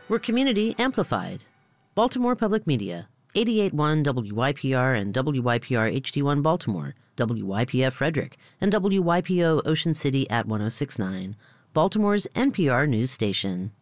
We're community amplified. Baltimore Public Media, 88.1 WYPR and WYPR HD1 Baltimore, WYPF Frederick, and WYPO Ocean City at 106.9, Baltimore's NPR news station.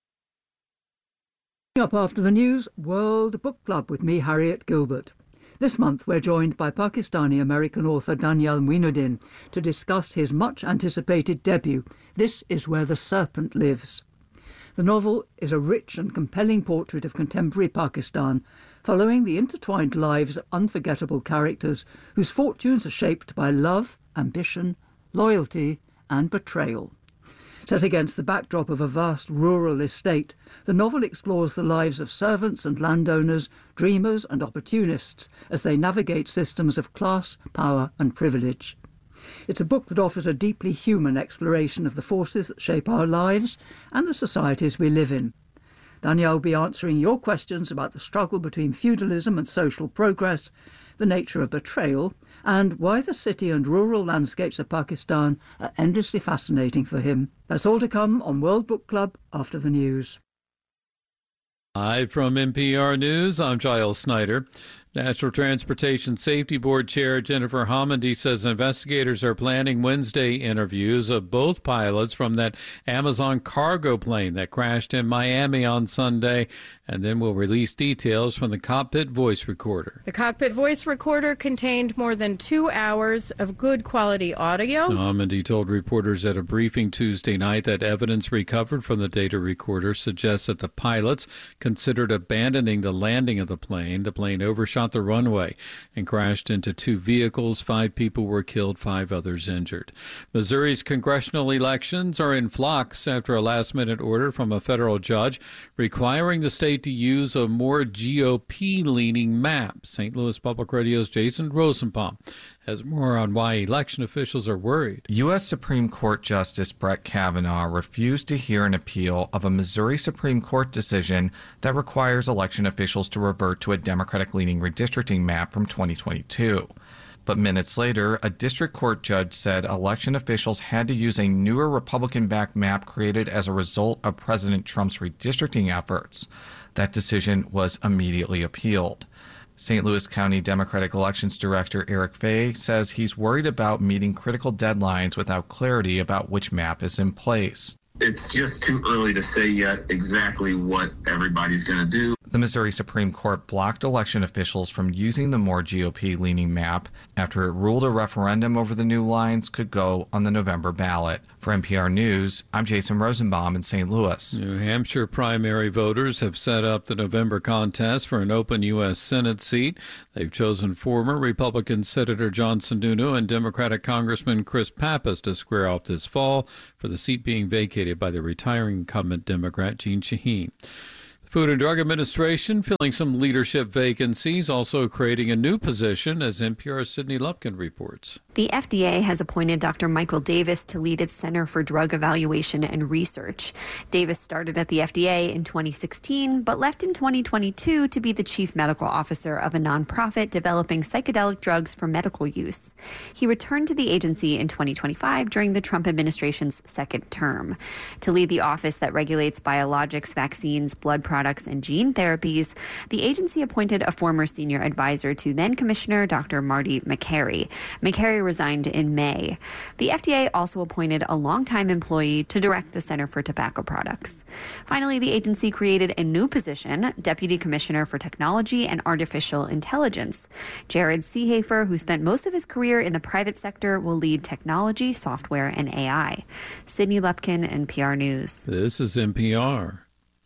Up after the news, World Book Club with me, Harriet Gilbert. This month we're joined by Pakistani-American author Danyal Muinuddin to discuss his much-anticipated debut, This Is Where the Serpent Lives. The novel is a rich and compelling portrait of contemporary Pakistan, following the intertwined lives of unforgettable characters whose fortunes are shaped by love, ambition, loyalty and betrayal. Set against the backdrop of a vast rural estate, the novel explores the lives of servants and landowners, dreamers and opportunists as they navigate systems of class, power and privilege. It's a book that offers a deeply human exploration of the forces that shape our lives and the societies we live in. Danyal will be answering your questions about the struggle between feudalism and social progress, the nature of betrayal, and why the city and rural landscapes of Pakistan are endlessly fascinating for him. That's all to come on World Book Club after the news. Live from NPR News, I'm Giles Snyder. National Transportation Safety Board Chair Jennifer Homendy says investigators are planning Wednesday interviews of both pilots from that Amazon cargo plane that crashed in Miami on Sunday, and then will release details from the cockpit voice recorder. The cockpit voice recorder contained more than 2 hours of good quality audio. Homendy told reporters at a briefing Tuesday night that evidence recovered from the data recorder suggests that the pilots considered abandoning the landing of the plane. The plane overshot the runway and crashed into 2 vehicles. 5 people were killed, 5 others injured. Missouri's congressional elections are in flux after a last-minute order from a federal judge requiring the state to use a more GOP-leaning map. St. Louis Public Radio's Jason Rosenbaum has more on why election officials are worried. U.S. Supreme Court Justice Brett Kavanaugh refused to hear an appeal of a Missouri Supreme Court decision that requires election officials to revert to a Democratic-leaning redistricting map from 2022. But minutes later, a district court judge said election officials had to use a newer Republican-backed map created as a result of President Trump's redistricting efforts. That decision was immediately appealed. St. Louis County Democratic Elections Director Eric Fay says he's worried about meeting critical deadlines without clarity about which map is in place. It's just too early to say yet exactly what everybody's going to do. The Missouri Supreme Court blocked election officials from using the more GOP-leaning map after it ruled a referendum over the new lines could go on the November ballot. For NPR News, I'm Jason Rosenbaum in St. Louis. New Hampshire primary voters have set up the November contest for an open U.S. Senate seat. They've chosen former Republican Senator John Sununu and Democratic Congressman Chris Pappas to square off this fall for the seat being vacated by the retiring incumbent Democrat Jeanne Shaheen. The Food and Drug Administration filling some leadership vacancies, also creating a new position, as NPR's Sydney Lupkin reports. The FDA has appointed Dr. Michael Davis to lead its Center for Drug Evaluation and Research. Davis started at the FDA in 2016, but left in 2022 to be the chief medical officer of a nonprofit developing psychedelic drugs for medical use. He returned to the agency in 2025 during the Trump administration's second term. To lead the office that regulates biologics, vaccines, blood products, and gene therapies, the agency appointed a former senior advisor to then Commissioner Dr. Marty Makary. Makary resigned in May. The FDA also appointed a longtime employee to direct the Center for Tobacco Products. Finally, the agency created a new position, Deputy Commissioner for Technology and Artificial Intelligence. Jared Seehafer, who spent most of his career in the private sector, will lead technology, software, and AI. Sydney Lupkin, NPR News. This is NPR.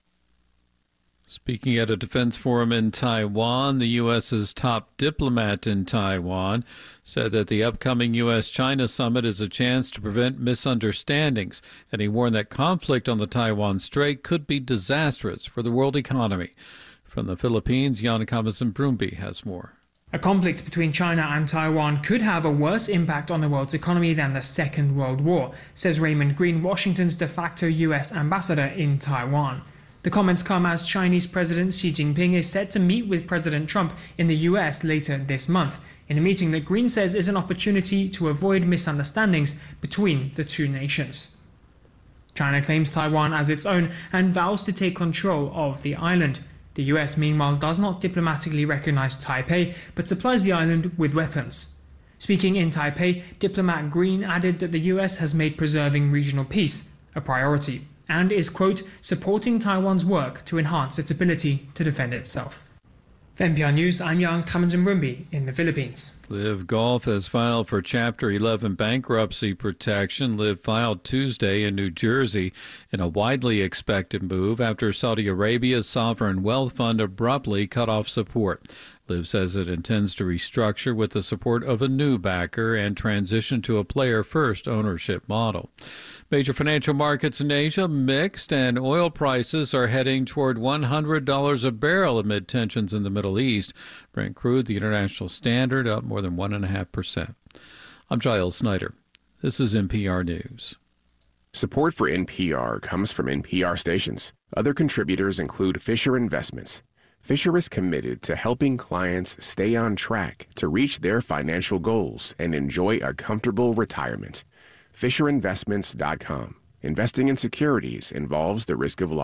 Speaking at a defense forum in Taiwan, the U.S.'s top diplomat in Taiwan said that the upcoming U.S.-China summit is a chance to prevent misunderstandings, and he warned that conflict on the Taiwan Strait could be disastrous for the world economy. From the Philippines, Jan Kamasan-Brumbi has more. A conflict between China and Taiwan could have a worse impact on the world's economy than the Second World War, says Raymond Green, Washington's de facto U.S. ambassador in Taiwan. The comments come as Chinese President Xi Jinping is set to meet with President Trump in the US later this month, in a meeting that Green says is an opportunity to avoid misunderstandings between the two nations. China claims Taiwan as its own and vows to take control of the island. The US, meanwhile, does not diplomatically recognize Taipei, but supplies the island with weapons. Speaking in Taipei, diplomat Green added that the US has made preserving regional peace a priority and is, quote, supporting Taiwan's work to enhance its ability to defend itself. For NPR News, I'm Jan Kamanzimrumbi in the Philippines. Liv Golf has filed for Chapter 11 bankruptcy protection. Liv filed Tuesday in New Jersey in a widely expected move after Saudi Arabia's sovereign wealth fund abruptly cut off support. Liv says it intends to restructure with the support of a new backer and transition to a player-first ownership model. Major financial markets in Asia mixed, and oil prices are heading toward $100 a barrel amid tensions in the Middle East. Brent crude, the international standard, up more than 1.5%. I'm Giles Snyder. This is NPR News. Support for NPR comes from NPR stations. Other contributors include Fisher Investments. Fisher is committed to helping clients stay on track to reach their financial goals and enjoy a comfortable retirement. FisherInvestments.com. Investing in securities involves the risk of loss.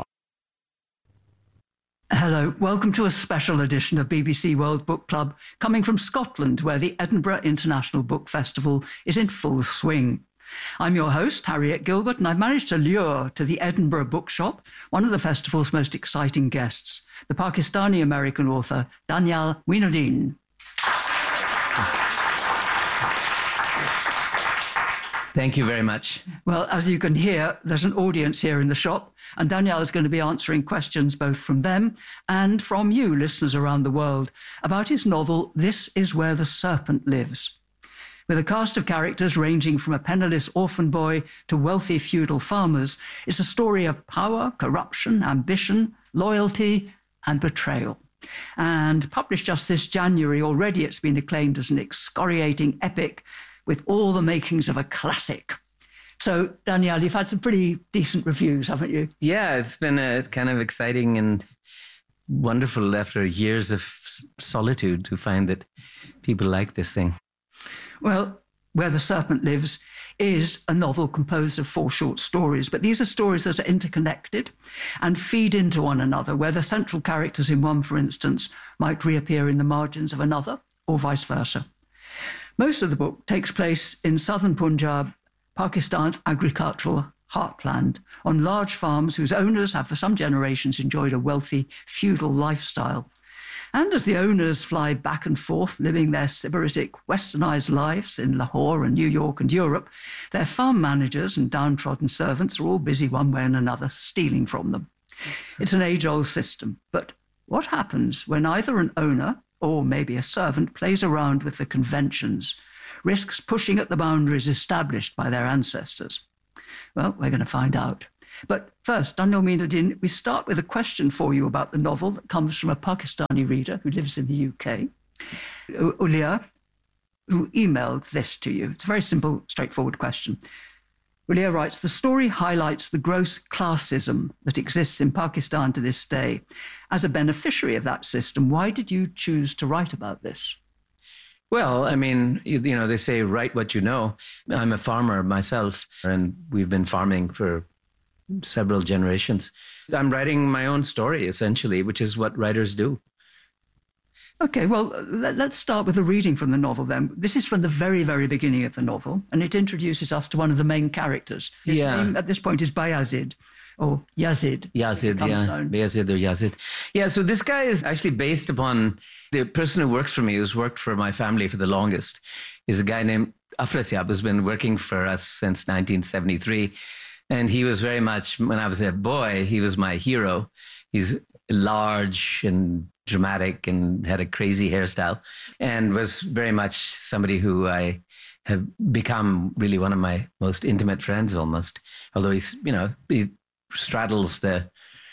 Hello, welcome to a special edition of BBC World Book Club, coming from Scotland, where the Edinburgh International Book Festival is in full swing. I'm your host, Harriet Gilbert, and I've managed to lure to the Edinburgh Bookshop one of the festival's most exciting guests, the Pakistani-American author Danyal Weinudin. Thank you very much. Well, as you can hear, there's an audience here in the shop, and Danyal is going to be answering questions both from them and from you, listeners around the world, about his novel, This Is Where the Serpent Lives. With a cast of characters ranging from a penniless orphan boy to wealthy feudal farmers, it's a story of power, corruption, ambition, loyalty, and betrayal. And published just this January, already it's been acclaimed as an excoriating epic with all the makings of a classic. So, Danyal, you've had some pretty decent reviews, haven't you? Yeah, it's been kind of exciting and wonderful after years of solitude to find that people like this thing. Well, Where the Serpent Lives is a novel composed of 4 short stories, but these are stories that are interconnected and feed into one another, where the central characters in one, for instance, might reappear in the margins of another, or vice versa. Most of the book takes place in southern Punjab, Pakistan's agricultural heartland, on large farms whose owners have for some generations enjoyed a wealthy feudal lifestyle. And as the owners fly back and forth, living their sybaritic, westernized lives in Lahore and New York and Europe, their farm managers and downtrodden servants are all busy one way and another, stealing from them. It's an age-old system. But what happens when either an owner or maybe a servant plays around with the conventions, risks pushing at the boundaries established by their ancestors? Well, we're going to find out. But first, Danyal Weinudin, we start with a question for you about the novel that comes from a Pakistani reader who lives in the UK, Ulia, who emailed this to you. It's a very simple, straightforward question. Ulia writes, the story highlights the gross classism that exists in Pakistan to this day. As a beneficiary of that system, why did you choose to write about this? Well, I mean, you know, they say write what you know. I'm a farmer myself, and we've been farming for several generations. I'm writing my own story, essentially, which is what writers do. Okay, well, let's start with a reading from the novel then. This is from the very, very beginning of the novel, and it introduces us to one of the main characters. His name at this point is Bayazid, or Yazid. Yazid, yeah. Bayazid or Yazid. Yeah, so this guy is actually based upon the person who works for me, who's worked for my family for the longest, is a guy named Afrasiab, who's been working for us since 1973. And he was very much, when I was a boy, he was my hero. He's large and dramatic and had a crazy hairstyle and was very much somebody who I have become really one of my most intimate friends almost. Although he's, you know, he straddles the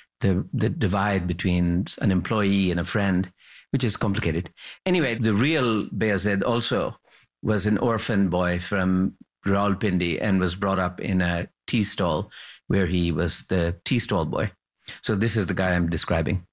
divide between an employee and a friend, which is complicated. Anyway, the real Bayazid also was an orphan boy from Rawalpindi and was brought up in a tea stall where he was the tea stall boy. So this is the guy I'm describing.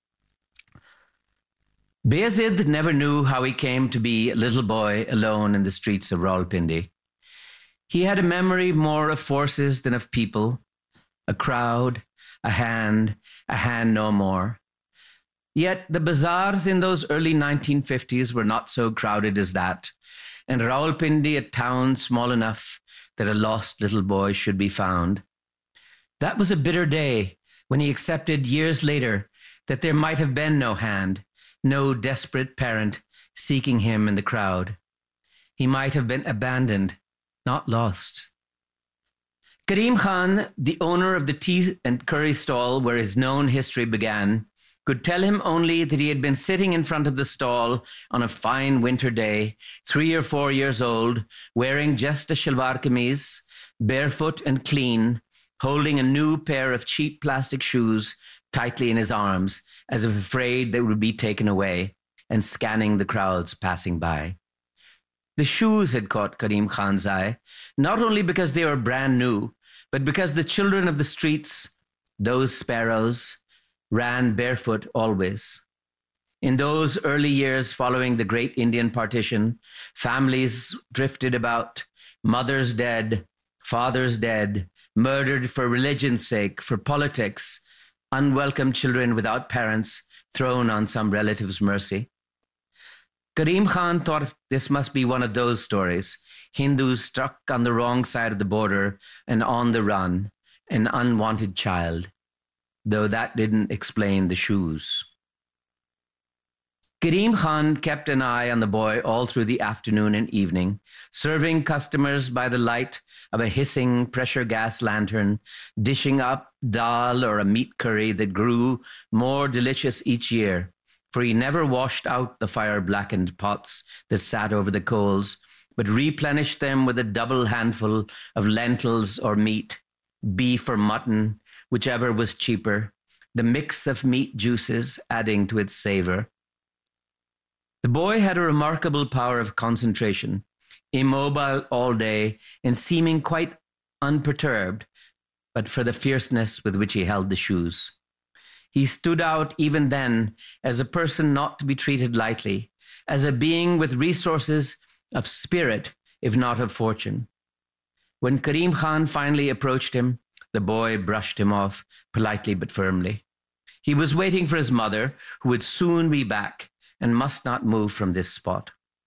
Bayazid never knew how he came to be a little boy alone in the streets of Rawalpindi. He had a memory more of forces than of people, A crowd, a hand no more. Yet the bazaars in those early 1950s were not so crowded as that, and Rawalpindi, a town small enough that a lost little boy should be found. That was a bitter day when he accepted years later that there might have been no hand, no desperate parent seeking him in the crowd. He might have been abandoned, not lost. Karim Khan, the owner of the tea and curry stall where his known history began, could tell him only that he had been sitting in front of the stall on a fine winter day, 3 or 4 years old, wearing just a shalwar kameez, barefoot and clean, holding a new pair of cheap plastic shoes tightly in his arms, as if afraid they would be taken away, and scanning the crowds passing by. The shoes had caught Karim Khan's eye, not only because they were brand new, but because the children of the streets, those sparrows, ran barefoot always. In those early years following the great Indian partition, families drifted about, mothers dead, fathers dead, murdered for religion's sake, for politics, unwelcome children without parents thrown on some relative's mercy. Karim Khan thought this must be one of those stories, Hindus struck on the wrong side of the border and on the run, an unwanted child, though that didn't explain the shoes. Karim Khan kept an eye on the boy all through the afternoon and evening, serving customers by the light of a hissing pressure gas lantern, dishing up dal or a meat curry that grew more delicious each year, for he never washed out the fire-blackened pots that sat over the coals, but replenished them with a double handful of lentils or meat, beef or mutton, whichever was cheaper, the mix of meat juices adding to its savor. The boy had a remarkable power of concentration, immobile all day and seeming quite unperturbed, but for the fierceness with which he held the shoes. He stood out even then as a person not to be treated lightly, as a being with resources of spirit, if not of fortune. When Karim Khan finally approached him, the boy brushed him off politely but firmly. He was waiting for his mother, who would soon be back and must not move from this spot.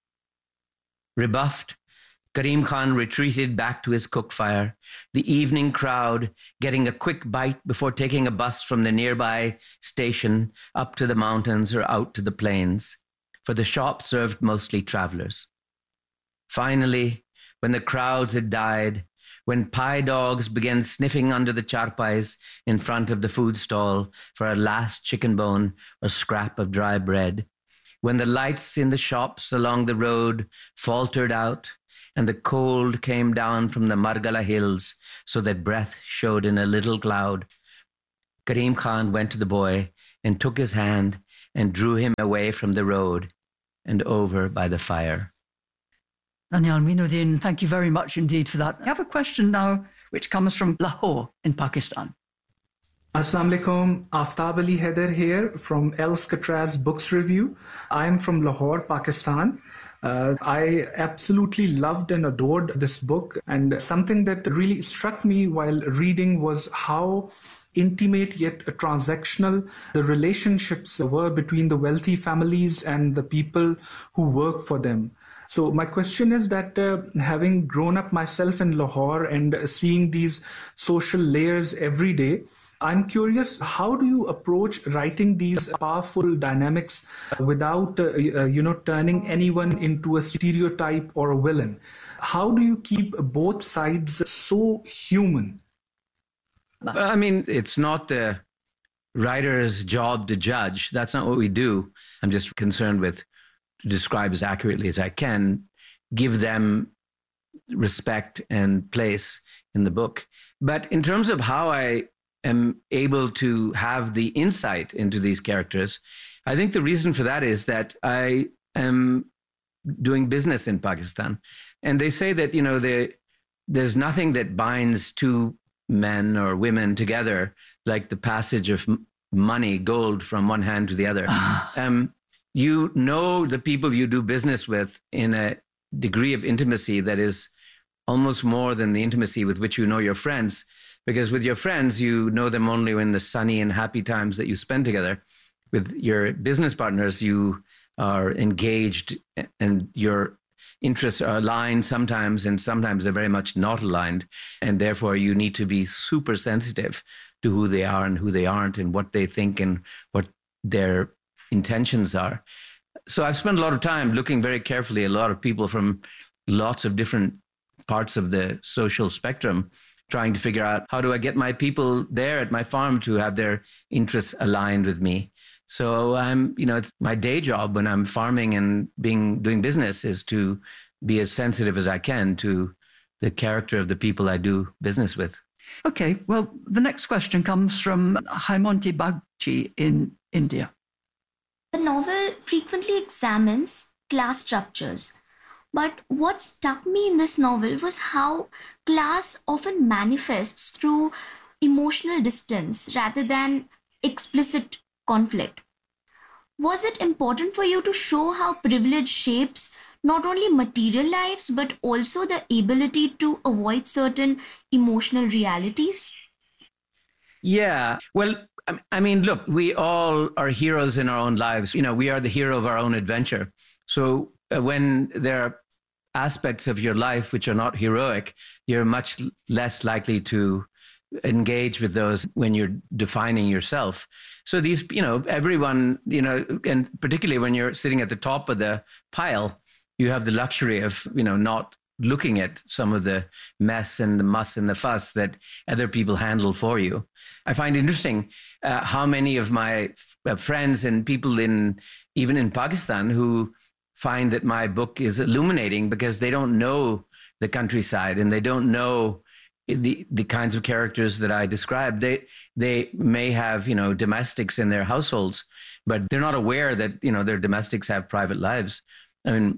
Rebuffed, Karim Khan retreated back to his cook fire, the evening crowd getting a quick bite before taking a bus from the nearby station up to the mountains or out to the plains, for the shop served mostly travelers. Finally, when the crowds had died, when pie dogs began sniffing under the charpais in front of the food stall for a last chicken bone or scrap of dry bread, when the lights in the shops along the road faltered out and the cold came down from the Margala hills so that breath showed in a little cloud, Karim Khan went to the boy and took his hand and drew him away from the road and over by the fire. Danyal Meenuddin, thank you very much indeed for that. I have a question now which comes from Lahore in Pakistan. Assalamu alaikum, Aftab Ali Haider here from Alcatraz Books Review. I am from Lahore, Pakistan. I absolutely loved and adored this book, and something that really struck me while reading was how intimate yet transactional the relationships were between the wealthy families and the people who work for them. So my question is that having grown up myself in Lahore and seeing these social layers every day, I'm curious, how do you approach writing these powerful dynamics without, turning anyone into a stereotype or a villain? How do you keep both sides so human? I mean, it's not the writer's job to judge. That's not what we do. I'm just concerned with, to describe as accurately as I can, give them respect and place in the book. But in terms of how I am able to have the insight into these characters, I think the reason for that is that I am doing business in Pakistan. And they say that, there's nothing that binds two men or women together like the passage of money, gold, from one hand to the other. You know the people you do business with in a degree of intimacy that is almost more than the intimacy with which you know your friends, Because with your friends, you know them only in the sunny and happy times that you spend together. With your business partners, you are engaged and your interests are aligned sometimes, and sometimes they're very much not aligned. And therefore, you need to be super sensitive to who they are and who they aren't and what they think and what their intentions are. So I've spent a lot of time looking very carefully at a lot of people from lots of different parts of the social spectrum, trying to figure out how do I get my people there at my farm to have their interests aligned with me. So it's my day job when I'm farming and doing business is to be as sensitive as I can to the character of the people I do business with. Okay, well, the next question comes from Haimonti Bagchi in India. The novel frequently examines class structures. But what struck me in this novel was how class often manifests through emotional distance rather than explicit conflict. Was it important for you to show how privilege shapes not only material lives, but also the ability to avoid certain emotional realities? Yeah, well, I mean, look, we all are heroes in our own lives. We are the hero of our own adventure. So when there are aspects of your life which are not heroic, you're much less likely to engage with those when you're defining yourself. So these, everyone, and particularly when you're sitting at the top of the pile, you have the luxury of, not looking at some of the mess and the muss and the fuss that other people handle for you. I find interesting how many of my friends and people even in Pakistan who find that my book is illuminating because they don't know the countryside and they don't know the kinds of characters that I described. They may have, domestics in their households, but they're not aware that, their domestics have private lives. I mean,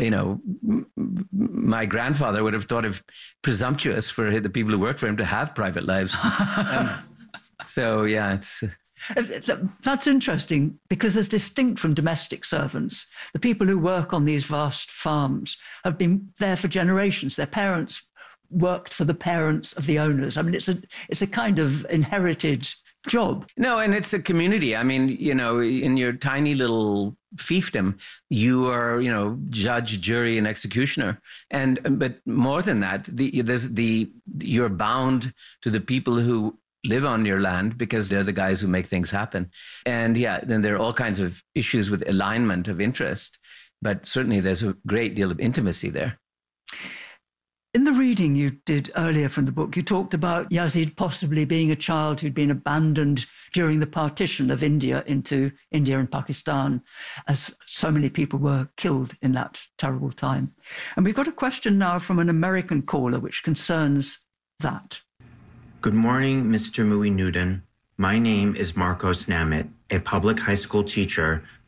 my grandfather would have thought it presumptuous for the people who work for him to have private lives. So, yeah, That's interesting because as distinct from domestic servants, the people who work on these vast farms have been there for generations. Their parents worked for the parents of the owners. I mean, it's a kind of inherited job. No, and it's a community. I mean, in your tiny little fiefdom, you are, judge, jury, and executioner. But more than that, you're bound to the people who live on your land because they're the guys who make things happen. And then there are all kinds of issues with alignment of interest, but certainly there's a great deal of intimacy there. In the reading you did earlier from the book, you talked about Yazid possibly being a child who'd been abandoned during the partition of India into India and Pakistan, as so many people were killed in that terrible time. And we've got a question now from an American caller which concerns that. Good morning, Mr. Muinudin. My name is Marcos Namit, a public high school teacher